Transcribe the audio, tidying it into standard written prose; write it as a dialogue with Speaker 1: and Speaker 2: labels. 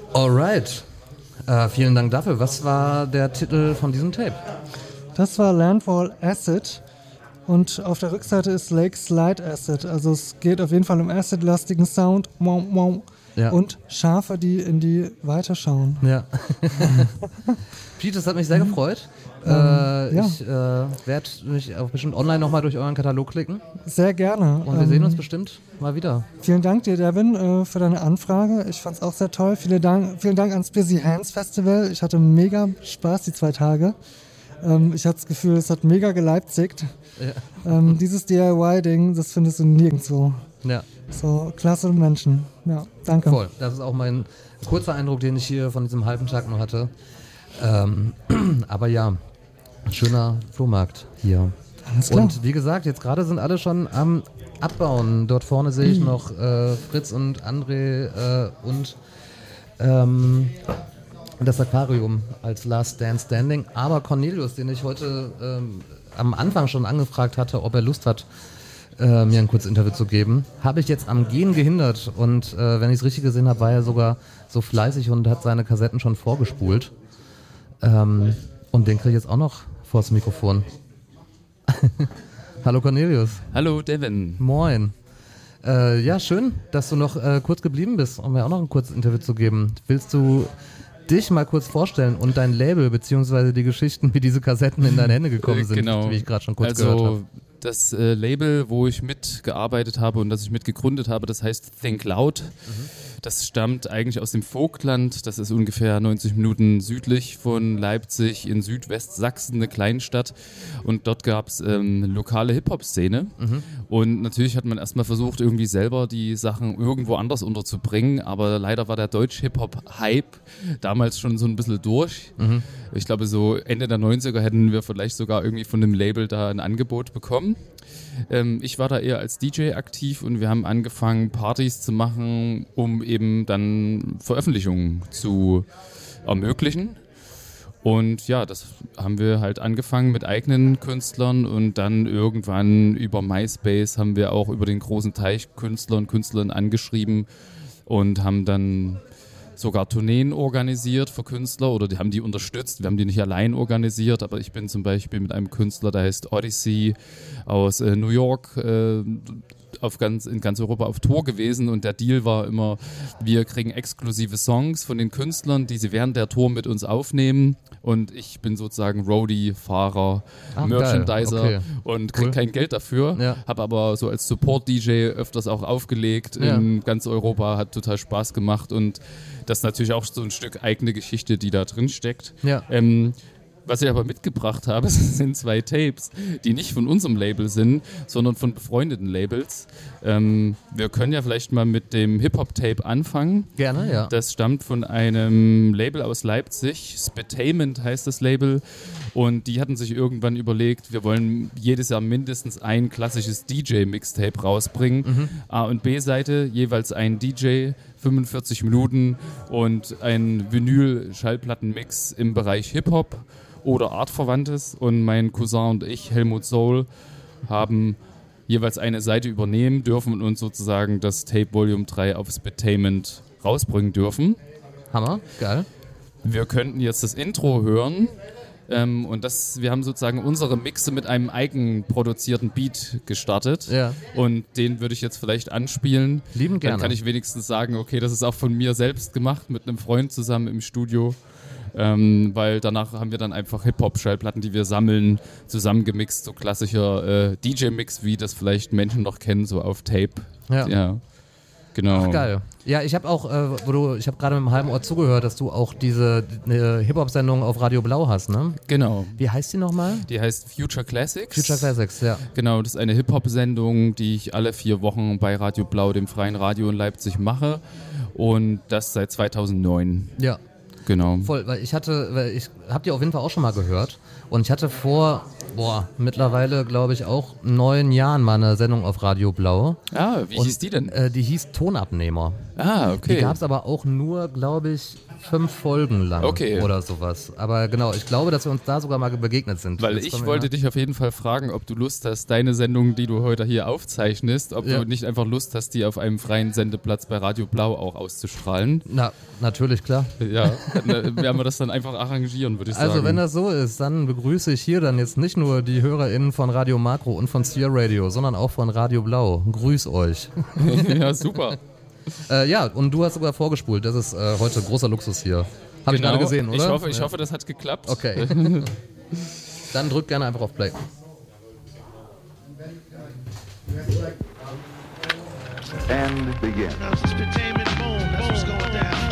Speaker 1: Alright. Vielen Dank dafür. Was war der Titel von diesem Tape?
Speaker 2: Das war Landfall Acid und auf der Rückseite ist Lake Slide Acid. Also es geht auf jeden Fall um acid-lastigen Sound
Speaker 1: Ja.
Speaker 2: und Schafe, die in die Weite schauen.
Speaker 1: Ja. Pete, das hat mich sehr gefreut.
Speaker 2: Ja.
Speaker 1: Ich werde mich auch bestimmt online nochmal durch euren Katalog klicken.
Speaker 2: Sehr gerne.
Speaker 1: Und wir sehen uns bestimmt mal wieder.
Speaker 2: Vielen Dank dir, Devin, für deine Anfrage. Ich fand es auch sehr toll. Vielen Dank ans Busy Hands Festival. Ich hatte mega Spaß die 2 Tage. Ich hatte das Gefühl, es hat mega geleipzigt.
Speaker 1: Ja.
Speaker 2: Dieses DIY-Ding, das findest du nirgendwo.
Speaker 1: Ja.
Speaker 2: So, klasse Menschen. Ja, danke.
Speaker 1: Voll. Das ist auch mein kurzer Eindruck, den ich hier von diesem halben Tag noch hatte. Aber ja, schöner Flohmarkt hier.
Speaker 2: Alles klar.
Speaker 1: Und wie gesagt, jetzt gerade sind alle schon am Abbauen. Dort vorne sehe ich noch Fritz und André und das Aquarium als Last Dance Standing. Aber Cornelius, den ich heute am Anfang schon angefragt hatte, ob er Lust hat, mir ein kurzes Interview zu geben, habe ich jetzt am Gehen gehindert. Und wenn ich es richtig gesehen habe, war er sogar so fleißig und hat seine Kassetten schon vorgespult. Und den kriege ich jetzt auch noch vors Mikrofon. Hallo Cornelius.
Speaker 3: Hallo Devin.
Speaker 1: Moin. Ja, schön, dass du noch kurz geblieben bist, um mir auch noch ein kurzes Interview zu geben. Willst du dich mal kurz vorstellen und dein Label, beziehungsweise die Geschichten, wie diese Kassetten in deine Hände gekommen sind, wie ich gerade schon kurz gehört habe?
Speaker 3: Das Label, wo ich mitgearbeitet habe und das ich mitgegründet habe, das heißt Think Loud. Das stammt eigentlich aus dem Vogtland. Das ist ungefähr 90 Minuten südlich von Leipzig in Südwestsachsen, eine Kleinstadt. Und dort gab es lokale Hip-Hop-Szene. Und natürlich hat man erstmal versucht, irgendwie selber die Sachen irgendwo anders unterzubringen. Aber leider war der Deutsch-Hip-Hop-Hype damals schon so ein bisschen durch. Ich glaube, so Ende der 90er hätten wir vielleicht sogar irgendwie von dem Label da ein Angebot bekommen. Ich war da eher als DJ aktiv und wir haben angefangen, Partys zu machen, um eben dann Veröffentlichungen zu ermöglichen. Und ja, das haben wir halt angefangen mit eigenen Künstlern und dann irgendwann über MySpace haben wir auch über den großen Teich Künstler und Künstlerinnen angeschrieben und haben dann sogar Tourneen organisiert für Künstler oder die haben die unterstützt. Wir haben die nicht allein organisiert, aber ich bin zum Beispiel mit einem Künstler, der heißt Odyssey aus New York in ganz Europa auf Tour gewesen und der Deal war immer, wir kriegen exklusive Songs von den Künstlern, die sie während der Tour mit uns aufnehmen und ich bin sozusagen Roadie, Fahrer, Merchandiser und kriege kein Geld dafür, habe aber so als Support-DJ öfters auch aufgelegt in ganz Europa, hat total Spaß gemacht und das ist natürlich auch so ein Stück eigene Geschichte, die da drin steckt.
Speaker 1: Ja.
Speaker 3: Was ich aber mitgebracht habe, sind 2 Tapes, die nicht von unserem Label sind, sondern von befreundeten Labels. Wir können ja vielleicht mal mit dem Hip-Hop-Tape anfangen.
Speaker 1: Gerne, ja.
Speaker 3: Das stammt von einem Label aus Leipzig, Spitainment heißt das Label. Und die hatten sich irgendwann überlegt, wir wollen jedes Jahr mindestens ein klassisches DJ-Mixtape rausbringen. A- und B-Seite, jeweils ein DJ, 45 Minuten und ein Vinyl-Schallplattenmix im Bereich Hip-Hop oder Artverwandtes. Und mein Cousin und ich, Helmut Soul, haben jeweils eine Seite übernehmen dürfen und uns sozusagen das Tape Volume 3 auf Spitainment rausbringen dürfen.
Speaker 1: Hammer, geil.
Speaker 3: Wir könnten jetzt das Intro hören. Und wir haben sozusagen unsere Mixe mit einem eigenproduzierten Beat gestartet.
Speaker 1: Ja.
Speaker 3: Und den würde ich jetzt vielleicht anspielen.
Speaker 1: Lieben gerne.
Speaker 3: Dann kann ich wenigstens sagen, okay, das ist auch von mir selbst gemacht, mit einem Freund zusammen im Studio. Weil danach haben wir dann einfach Hip-Hop-Schallplatten, die wir sammeln, zusammengemixt, so klassischer DJ-Mix, wie das vielleicht Menschen noch kennen, so auf Tape. Ja. Genau.
Speaker 1: Ach, geil. Ja, ich habe auch, ich habe gerade mit einem halben Ohr zugehört, dass du auch diese Hip-Hop-Sendung auf Radio Blau hast, ne?
Speaker 3: Genau.
Speaker 1: Wie heißt die nochmal?
Speaker 3: Die heißt Future Classics.
Speaker 1: Future Classics, ja.
Speaker 3: Genau, das ist eine Hip-Hop-Sendung, die ich alle 4 Wochen bei Radio Blau, dem freien Radio in Leipzig, mache. Und das seit 2009.
Speaker 1: Ja.
Speaker 3: Genau.
Speaker 1: Voll, weil ich habe die auf jeden Fall auch schon mal gehört und ich hatte vor mittlerweile glaube ich auch 9 Jahren mal eine Sendung auf Radio Blau.
Speaker 3: Ah, wie hieß die denn?
Speaker 1: Die hieß Tonabnehmer.
Speaker 3: Ah, okay.
Speaker 1: Die gab es aber auch nur, glaube ich, 5 Folgen lang oder sowas. Aber genau, ich glaube, dass wir uns da sogar mal begegnet sind.
Speaker 3: Weil ich wollte dich auf jeden Fall fragen, ob du Lust hast, deine Sendung, die du heute hier aufzeichnest, ob du nicht einfach Lust hast, die auf einem freien Sendeplatz bei Radio Blau auch auszustrahlen.
Speaker 1: Na, natürlich, klar.
Speaker 3: Ja, werden wir das dann einfach arrangieren, würde ich sagen.
Speaker 1: Also wenn das so ist, dann begrüße ich hier dann jetzt nicht nur die HörerInnen von Radio Makro und von Sphere Radio, sondern auch von Radio Blau. Grüß euch.
Speaker 3: Ja, super.
Speaker 1: Ja, und du hast sogar vorgespult. Das ist heute großer Luxus hier. Habe ich gerade gesehen, oder?
Speaker 3: Ich hoffe, das hat geklappt.
Speaker 1: Okay. Dann drück gerne einfach auf Play.
Speaker 4: And begin.
Speaker 5: Entertainment boom, that's what's going down.